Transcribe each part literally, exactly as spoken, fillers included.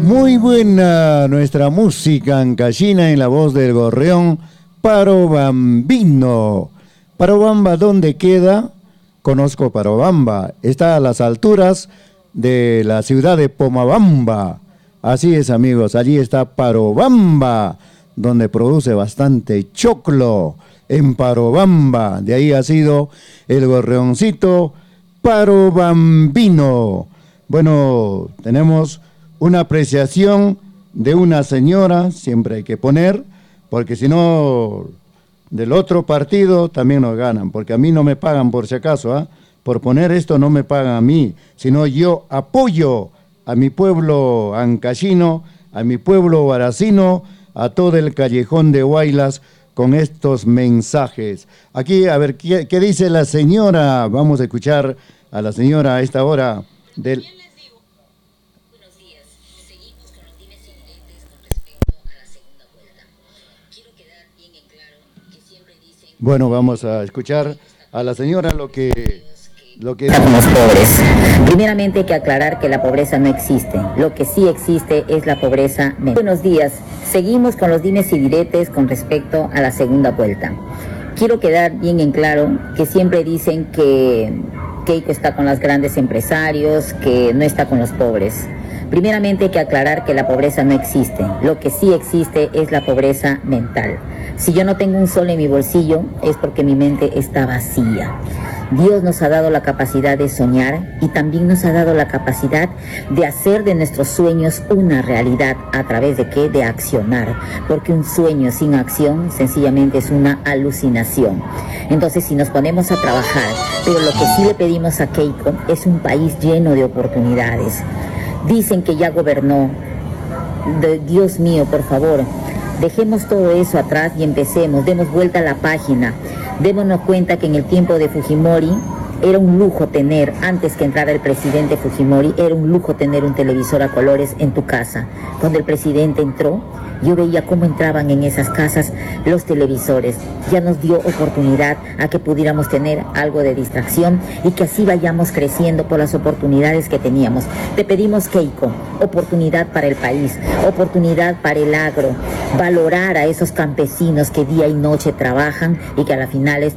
Muy buena nuestra música ancashina en la voz del gorrión Parobambino. Parobamba, ¿dónde queda? Conozco Parobamba. Está a las alturas de la ciudad de Pomabamba. Así es, amigos, allí está Parobamba, donde produce bastante choclo. En Parobamba, de ahí ha sido el gorrioncito Parobambino. Bueno, tenemos una apreciación de una señora, siempre hay que poner, porque si no, del otro partido también nos ganan, porque a mí no me pagan por si acaso, ¿eh? Por poner esto no me pagan a mí, sino yo apoyo a mi pueblo ancashino, a mi pueblo baracino, a todo el callejón de Huaylas, con estos mensajes. Aquí, a ver, ¿qué, qué dice la señora? Vamos a escuchar a la señora a esta hora del... Bueno, vamos a escuchar a la señora lo que... Lo que... Somos pobres. Primeramente hay que aclarar que la pobreza no existe. Lo que sí existe es la pobreza mental. Buenos días. Seguimos con los dimes y diretes con respecto a la segunda vuelta. Quiero quedar bien en claro que siempre dicen que Keiko está con los grandes empresarios, que no está con los pobres. Primeramente hay que aclarar que la pobreza no existe. Lo que sí existe es la pobreza mental. Si yo no tengo un sol en mi bolsillo es porque mi mente está vacía. Dios nos ha dado la capacidad de soñar y también nos ha dado la capacidad de hacer de nuestros sueños una realidad. ¿A través de qué? De accionar. Porque un sueño sin acción sencillamente es una alucinación. Entonces, si nos ponemos a trabajar, pero lo que sí le pedimos a Keiko es un país lleno de oportunidades. Dicen que ya gobernó. De, Dios mío, por favor, dejemos todo eso atrás y empecemos, demos vuelta a la página. Démonos cuenta que en el tiempo de Fujimori era un lujo tener, antes que entrara el presidente Fujimori, era un lujo tener un televisor a colores en tu casa. Cuando el presidente entró, yo veía cómo entraban en esas casas los televisores. Ya nos dio oportunidad a que pudiéramos tener algo de distracción y que así vayamos creciendo por las oportunidades que teníamos. Te pedimos, Keiko, oportunidad para el país, oportunidad para el agro, valorar a esos campesinos que día y noche trabajan y que a las finales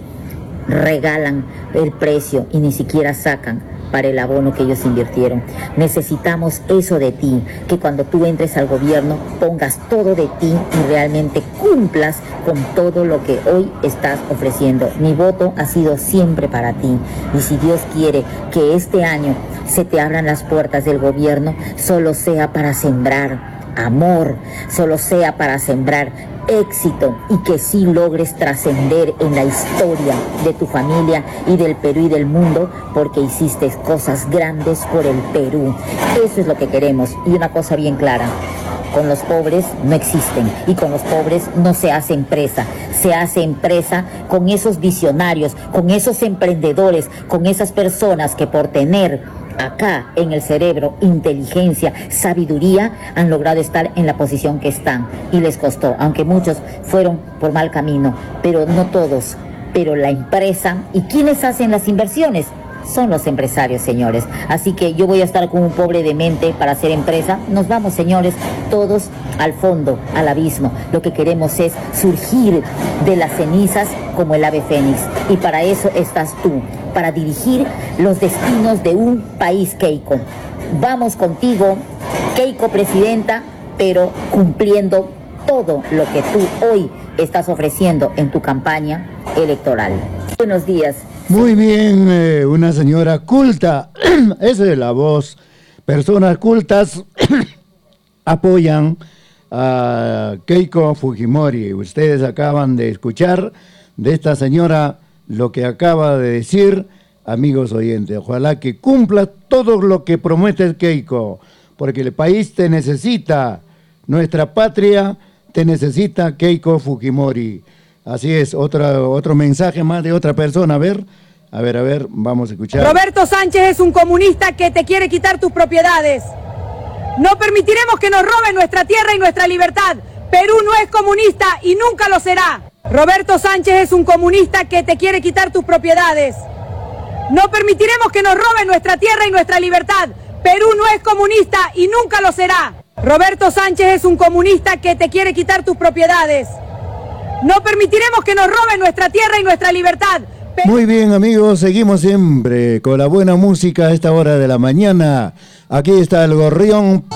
regalan el precio y ni siquiera sacan para el abono que ellos invirtieron. Necesitamos eso de ti, que cuando tú entres al gobierno pongas todo de ti y realmente cumplas con todo lo que hoy estás ofreciendo. Mi voto ha sido siempre para ti y si Dios quiere que este año se te abran las puertas del gobierno, solo sea para sembrar amor, solo sea para sembrar éxito y que sí logres trascender en la historia de tu familia y del Perú y del mundo, porque hiciste cosas grandes por el Perú. Eso es lo que queremos. Y una cosa bien clara: con los pobres no existen y con los pobres no se hace empresa. Se hace empresa con esos visionarios, con esos emprendedores, con esas personas que por tener acá en el cerebro inteligencia, sabiduría, han logrado estar en la posición que están y les costó, aunque muchos fueron por mal camino, pero no todos. Pero la empresa, ¿y quiénes hacen las inversiones? Son los empresarios, señores. Así que yo voy a estar con un pobre de mente para hacer empresa. Nos vamos, señores, todos al fondo, al abismo. Lo que queremos es surgir de las cenizas como el ave fénix. Y para eso estás tú, para dirigir los destinos de un país, Keiko. Vamos contigo, Keiko presidenta, pero cumpliendo todo lo que tú hoy estás ofreciendo en tu campaña electoral. Buenos días. Muy bien, eh, una señora culta, esa es la voz. Personas cultas apoyan a Keiko Fujimori. Ustedes acaban de escuchar de esta señora lo que acaba de decir, amigos oyentes. Ojalá que cumpla todo lo que promete Keiko, porque el país te necesita, nuestra patria te necesita, Keiko Fujimori. Así es, otra, otro mensaje más de otra persona. A ver, a ver, a ver, vamos a escuchar. Roberto Sánchez es un comunista que te quiere quitar tus propiedades. No permitiremos que nos roben nuestra tierra y nuestra libertad. Perú no es comunista y nunca lo será. Roberto Sánchez es un comunista que te quiere quitar tus propiedades. No permitiremos que nos roben nuestra tierra y nuestra libertad. Perú no es comunista y nunca lo será. Roberto Sánchez es un comunista que te quiere quitar tus propiedades. No permitiremos que nos roben nuestra tierra y nuestra libertad. Muy bien, amigos, seguimos siempre con la buena música a esta hora de la mañana. Aquí está el gorrión.